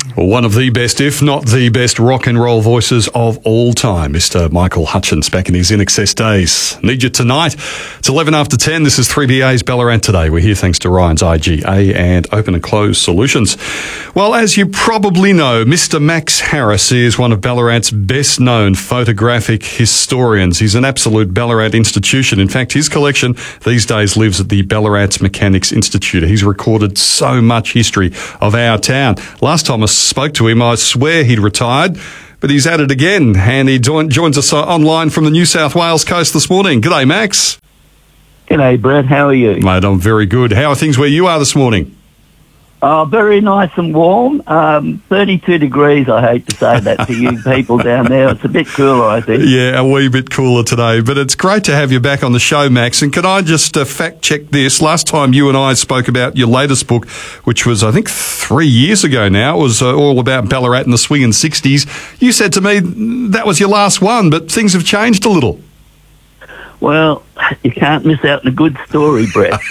One of the best, if not the best, rock and roll voices of all time, Mr. Michael Hutchence, back in his INXS days. Need you tonight. It's 11 after 10. This is 3BA's Ballarat Today. We're here thanks to Ryan's IGA and Open and Close Solutions. Well, as you probably know, Mr. Max Harris is one of Ballarat's best-known photographic historians. He's an absolute Ballarat institution. In fact, his collection these days lives at the Ballarat Mechanics Institute. He's recorded so much history of our town. Last time I spoke to him, I swear he'd retired, but he's at it again, and he joins us online from the New South Wales coast this morning. G'day, Max. G'day, Brett. How are you? Mate, I'm very good. How are things where you are this morning? Very nice and warm. 32 degrees, I hate to say that to you people down there. It's a bit cooler, I think. Yeah, a wee bit cooler today, but it's great to have you back on the show, Max. And can I just fact-check this? Last time you and I spoke about your latest book, which was, I think, 3 years ago now, it was all about Ballarat in the swinging 60s. You said to me that was your last one, but things have changed a little. Well, you can't miss out on a good story, Brett.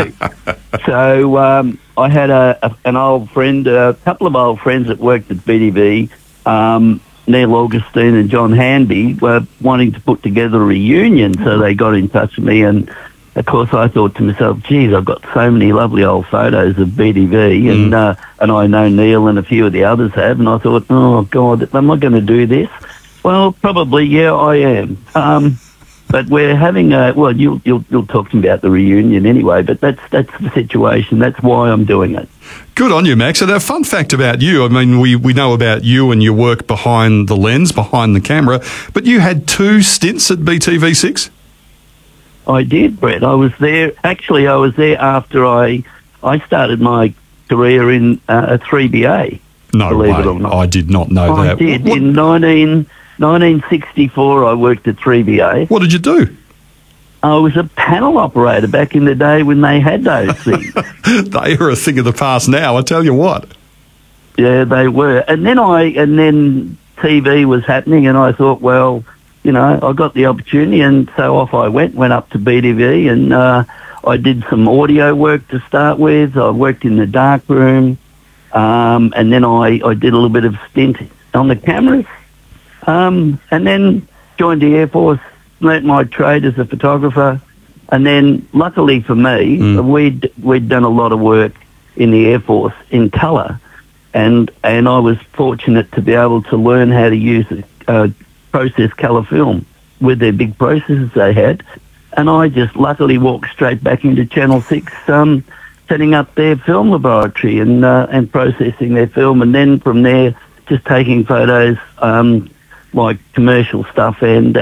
So I had an old friend, a couple of old friends that worked at BTV, Neil Augustine and John Hanby, were wanting to put together a reunion, so they got in touch with me. And, of course, I thought to myself, geez, I've got so many lovely old photos of BTV, and I know Neil and a few of the others have, and I thought, oh, God, am I going to do this? Well, probably, yeah, I am. But we're having you'll talk to me about the reunion anyway, but that's the situation. That's why I'm doing it. Good on you, Max. And a fun fact about you, I mean, we know about you and your work behind the lens, behind the camera, but you had 2 stints at BTV6? I did, Brett. I was there after I started my career in 3BA. No believe way. it or not. I did not know that. I did. In 1964, I worked at 3BA. What did you do? I was a panel operator back in the day when they had those things. They are a thing of the past now, I tell you what. Yeah, they were. And then TV was happening, and I thought, well, you know, I got the opportunity, and so off I went up to BTV, and I did some audio work to start with. I worked in the dark room, and then I did a little bit of stint on the cameras. And then joined the Air Force, learnt my trade as a photographer, and then luckily for me, we'd done a lot of work in the Air Force in colour, and I was fortunate to be able to learn how to use process colour film with their big processors they had, and I just luckily walked straight back into Channel 6, setting up their film laboratory and processing their film, and then from there just taking photos. Like commercial stuff and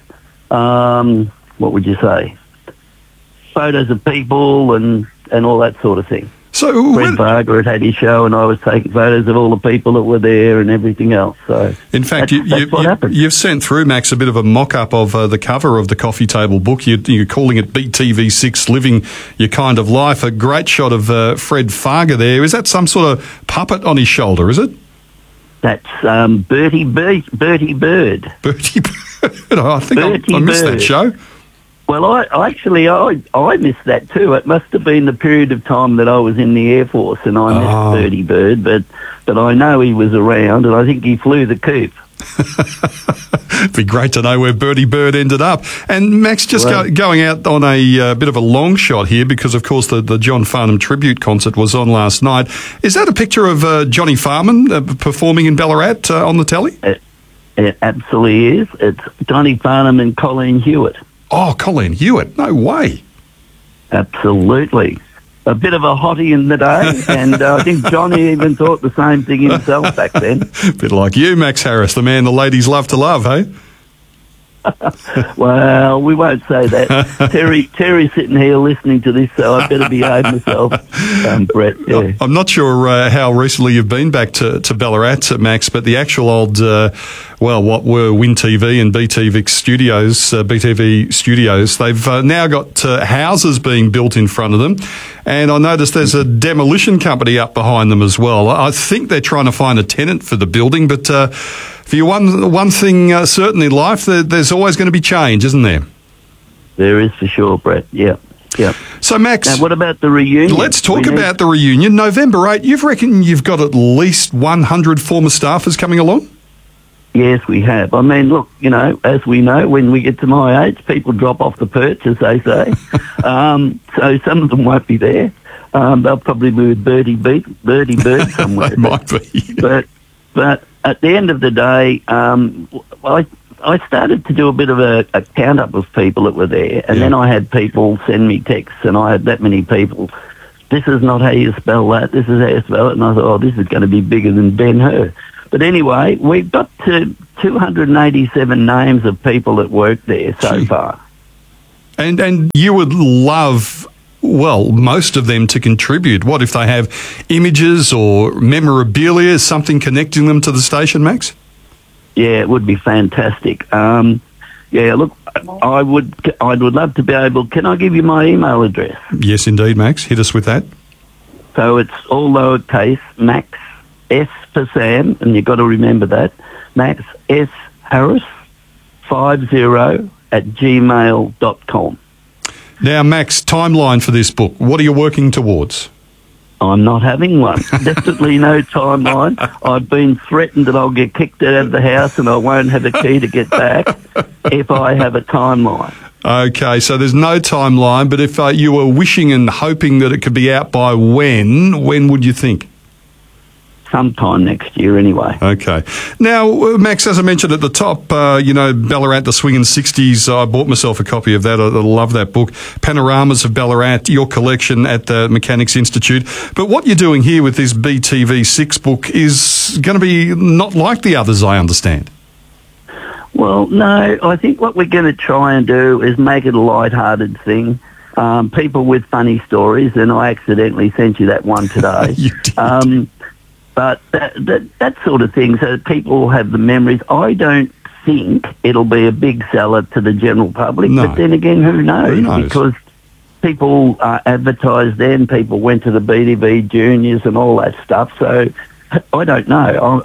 what would you say? Photos of people and all that sort of thing. So Fred Varga had his show, and I was taking photos of all the people that were there and everything else. So, in fact, that's what happened. You've sent through, Max, a bit of a mock-up of the cover of the coffee table book. You're calling it BTV6, Living Your Kind of Life. A great shot of Fred Varga there. Is that some sort of puppet on his shoulder, is it? That's Bertie Bird. Bertie Bird. I think I missed that show. Well, I missed that too. It must have been the period of time that I was in the Air Force, and I missed Bertie Bird, but I know he was around, and I think he flew the coop. It'd be great to know where Bertie Bird ended up. And Max, just going out on a bit of a long shot here, because of course the John Farnham tribute concert was on last night. Is that a picture of Johnny Farnham performing in Ballarat on the telly? It absolutely is. It's Johnny Farnham and Colleen Hewitt. Oh, Colleen Hewitt. No way. Absolutely. A bit of a hottie in the day, and I think Johnny even thought the same thing himself back then. A bit like you, Max Harris, the man the ladies love to love, hey? Well, we won't say that. Terry's sitting here listening to this, so I better behave myself, Brett. Yeah. I'm not sure how recently you've been back to Ballarat, Max, but the actual old, what were Win TV and BTV Studios, they've now got houses being built in front of them, and I noticed there's a demolition company up behind them as well. I think they're trying to find a tenant for the building, but for you, one thing certain in life, there's always going to be change, isn't there? There is for sure, Brett, yeah. Yeah. So, Max, Now, what about the reunion? let's talk about the reunion. November 8, you've got at least 100 former staffers coming along? Yes, we have. I mean, look, as we know, when we get to my age, people drop off the perch, as they say. So some of them won't be there. They'll probably be with Birdie Bird somewhere. They might be. But at the end of the day, I started to do a bit of a count-up of people that were there, and then I had people send me texts, and I had that many people. This is not how you spell that. This is how you spell it. And I thought, this is going to be bigger than Ben-Hur. But anyway, we've got to 287 names of people that work there so far. And you would love, well, most of them to contribute. What if they have images or memorabilia, something connecting them to the station, Max? Yeah, it would be fantastic. Look, I'd love to be able. Can I give you my email address? Yes, indeed, Max. Hit us with that. So it's all lowercase, Max S for Sam, and you've got to remember that, Max S Harris 50@gmail.com. Now, Max, timeline for this book. What are you working towards? I'm not having one. Definitely no timeline. I've been threatened that I'll get kicked out of the house and I won't have a key to get back if I have a timeline. Okay, so there's no timeline, but if you were wishing and hoping that it could be out by when would you think? Sometime next year anyway. Okay. Now, Max, as I mentioned at the top, Ballarat, the Swingin' 60s, I bought myself a copy of that. I love that book. Panoramas of Ballarat, your collection at the Mechanics Institute. But what you're doing here with this BTV6 book is going to be not like the others, I understand. Well, no, I think what we're going to try and do is make it a light-hearted thing. People with funny stories, and I accidentally sent you that one today. You did. But that sort of thing, so that people have the memories. I don't think it'll be a big seller to the general public, No. but then again, who knows? Because people advertised then, people went to the BTV Juniors and all that stuff, so I don't know.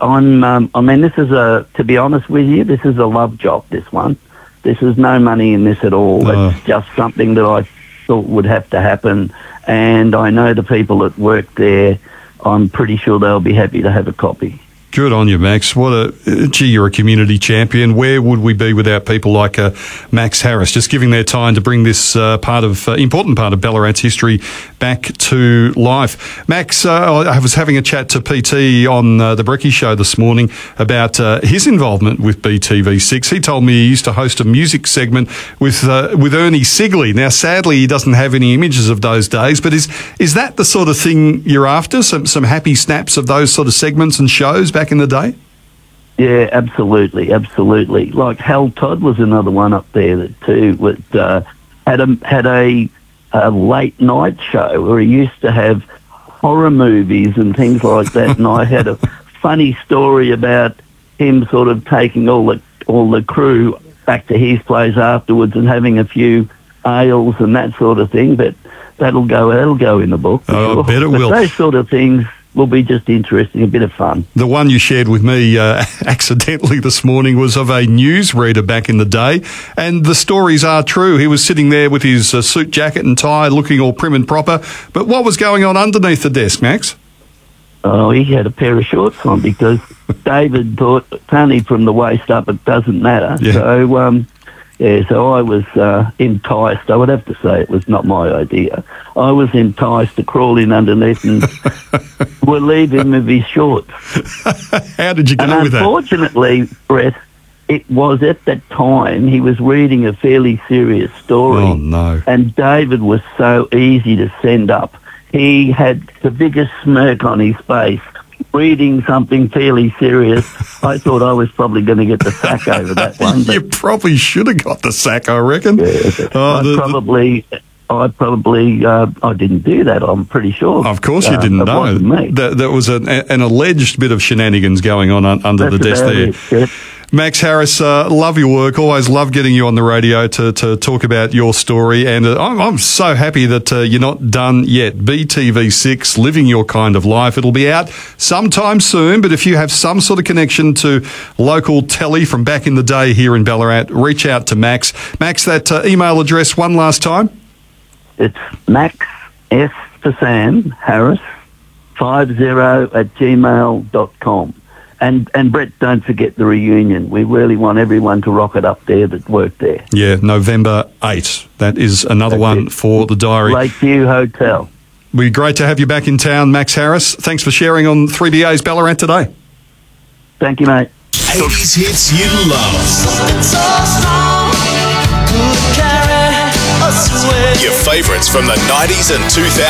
To be honest with you, this is a love job, this one. This is no money in this at all. It's just something that I thought would have to happen, and I know the people that work there. I'm pretty sure they'll be happy to have a copy. Good on you, Max. You're a community champion. Where would we be without people like Max Harris, just giving their time to bring this important part of Ballarat's history back to life? Max, I was having a chat to PT on the Brekkie Show this morning about his involvement with BTV6. He told me he used to host a music segment with Ernie Sigley. Now, sadly, he doesn't have any images of those days, but is that the sort of thing you're after? Some happy snaps of those sort of segments and shows back in the day? Yeah, absolutely. Like Hal Todd was another one up there that too. Had a late night show where he used to have horror movies and things like that. And I had a funny story about him sort of taking all the crew back to his place afterwards and having a few ales and that sort of thing. But that'll go in the book. Oh, I bet it will. Those sort of things will be just interesting, a bit of fun. The one you shared with me accidentally this morning was of a newsreader back in the day, and the stories are true. He was sitting there with his suit jacket and tie, looking all prim and proper, but what was going on underneath the desk, Max? Oh, he had a pair of shorts on because David thought it's only from the waist up, it doesn't matter. Yeah. So I was enticed. I would have to say it was not my idea. I was enticed to crawl in underneath and relieve him of his shorts. How did you go with that? Unfortunately, Brett, it was at that time he was reading a fairly serious story. Oh, no. And David was so easy to send up. He had the biggest smirk on his face, reading something fairly serious. I thought I was probably going to get the sack over that one. You probably should have got the sack, I reckon. Yeah, I didn't do that, I'm pretty sure. Of course you didn't know. Wasn't me. There was an alleged bit of shenanigans going on under the desk there. It. Max Harris, love your work. Always love getting you on the radio to talk about your story. And I'm so happy that you're not done yet. BTV6, Living Your Kind of Life. It'll be out sometime soon. But if you have some sort of connection to local telly from back in the day here in Ballarat, reach out to Max. Max, that email address one last time. It's Max S for Sam Harris 50@gmail.com. And Brett, don't forget the reunion. We really want everyone to rock it up there that worked there. Yeah, November 8. That is another one for the diary. Lakeview Hotel. It'd be great to have you back in town, Max Harris. Thanks for sharing on 3BA's Ballarat today. Thank you, mate. 80s hits you love. Your favourites from the 90s and 2000s.